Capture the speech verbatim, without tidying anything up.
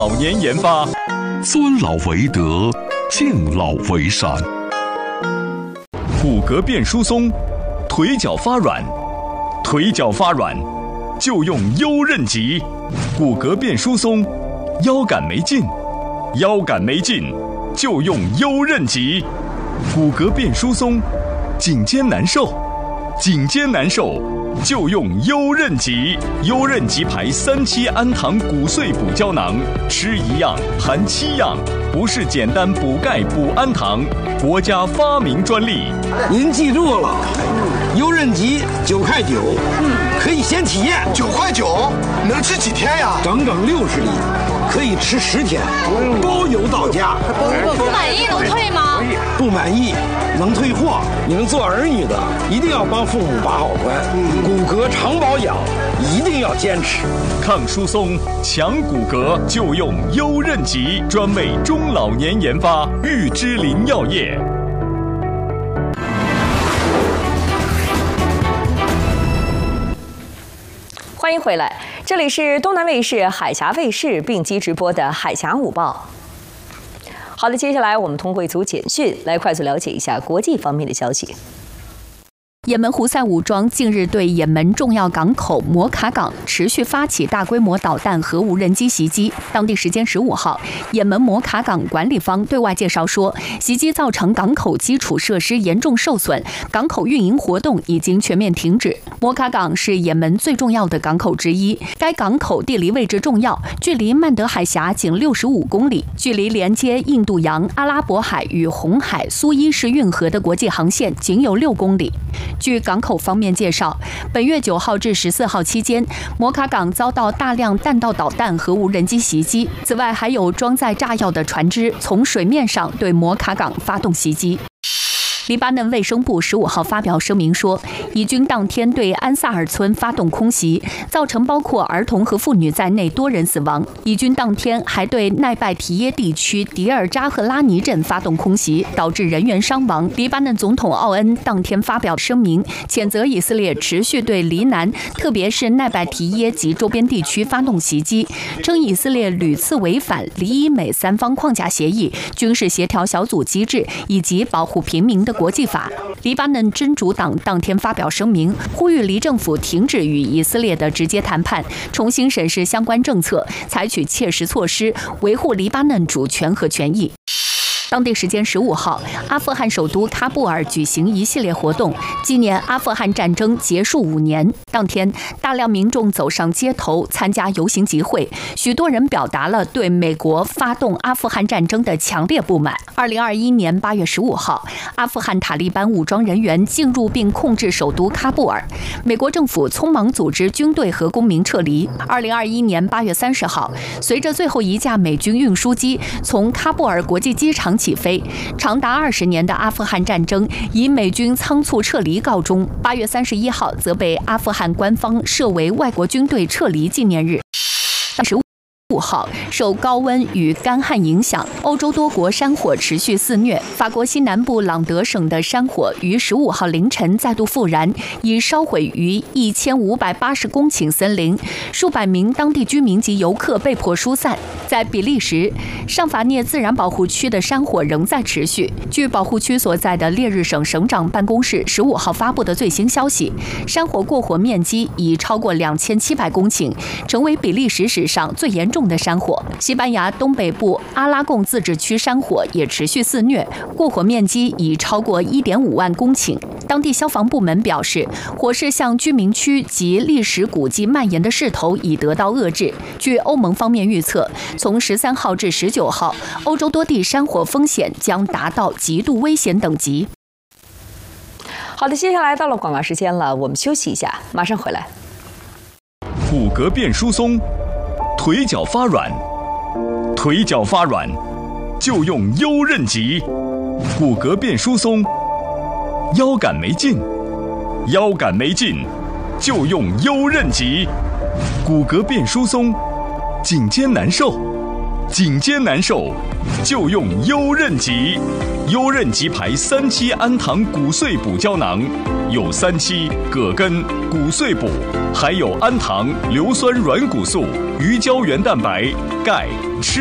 老年研发， 尊老为德，敬老为善。 骨骼变疏松，腿脚发软，腿脚发软就用优韧脊。骨骼变疏松，腰杆没劲，腰杆没劲就用优韧脊。骨骼变疏松，颈肩难受，颈肩难受就用优韧脊。优韧脊牌三七氨糖骨碎补胶囊，吃一样含七样，不是简单补钙补氨糖，国家发明专利。 您记住了，优韧脊九块九，嗯，可以先体验。 九块九能吃几天呀？ 整整六十粒，可以吃十天，包邮到家。 不满意能退吗？ 不满意能退货。你们做儿女的一定要帮父母把好关，骨骼常保养一定要坚持。 抗疏松、强骨骼就用优韧脊，专为中老年研发，玉芝林药业。 欢迎回来，这里是东南卫视、海峡卫视并机直播的《海峡午报》。好的，接下来我们通过一组简讯来快速了解一下国际方面的消息。 也门胡塞武装近日对也门重要港口摩卡港持续发起大规模导弹和无人机袭击。当地时间十五号，也门摩卡港管理方对外介绍说，袭击造成港口基础设施严重受损，港口运营活动已经全面停止。摩卡港是也门最重要的港口之一，该港口地理位置重要，距离曼德海峡仅六十五公里，距离连接印度洋、阿拉伯海与红海苏伊士运河的国际航线仅有六公里。据港口方面介绍，本月九号至十四号期间，摩卡港遭到大量弹道导弹和无人机袭击。此外，还有装载炸药的船只从水面上对摩卡港发动袭击。黎巴嫩卫生部十五号发表声明说，以军当天对安萨尔村发动空袭，造成包括儿童和妇女在内多人死亡。以军当天还对奈拜提耶地区迪尔扎赫拉尼镇发动空袭，导致人员伤亡。黎巴嫩总统奥恩当天发表声明，谴责以色列持续对黎南，特别是奈拜提耶及周边地区发动袭击，称以色列屡次违反黎以美三方框架协议、军事协调小组机制以及保护平民的国际法。黎巴嫩真主党当天发表声明，呼吁黎政府停止与以色列的直接谈判，重新审视相关政策，采取切实措施，维护黎巴嫩主权和权益。当地时间十五号，阿富汗首都喀布尔举行一系列活动，纪念阿富汗战争结束五年。当天，大量民众走上街头参加游行集会，许多人表达了对美国发动阿富汗战争的强烈不满。二零二一年八月十五号，阿富汗塔利班武装人员进入并控制首都喀布尔，美国政府匆忙组织军队和公民撤离。二零二一年八月三十号，随着最后一架美军运输机从喀布尔国际机场起飞，长达二十年的阿富汗战争以美军仓促撤离告终。八月三十一号则被阿富汗官方设为外国军队撤离纪念日。十五号，受高温与干旱影响，欧洲多国山火持续肆虐。法国西南部朗德省的山火于十五号凌晨再度复燃，已烧毁逾一千五百八十公顷森林，数百名当地居民及游客被迫疏散。在比利时，上法涅自然保护区的山火仍在持续。据保护区所在的列日省省长办公室十五号发布的最新消息，山火过火面积已超过两千七百公顷，成为比利时史上最严重的山火。西班牙东北部阿拉贡自治区山火也持续肆虐，过火面积已超过一点五万公顷。当地消防部门表示，火势向居民区及历史古迹蔓延的势头已得到遏制。据欧盟方面预测，从十三号至十九号，欧洲多地山火风险将达到极度危险等级。 好的，接下来到了广告时间了，我们休息一下，马上回来。 骨骼变疏松，腿脚发软，腿脚发软就用优韧脊。骨骼变疏松，腰杆没劲，腰杆没劲就用优韧脊。骨骼变疏松，颈肩难受， 颈肩难受，就用优韧极。优韧极牌三七氨糖骨碎补胶囊，有三七、葛根、骨碎补，还有氨糖、硫酸软骨素、鱼胶原蛋白、钙。吃